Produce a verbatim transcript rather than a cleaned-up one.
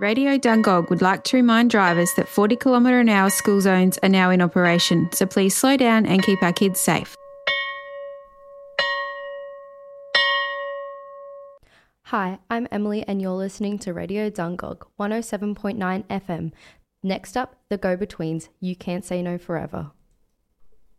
Radio Dungog would like to remind drivers that forty kilometre an hour school zones are now in operation, so please slow down and keep our kids safe. Hi, I'm Emily and you're listening to Radio Dungog, one oh seven point nine F M. Next up, The Go-Betweens, You Can't Say No Forever.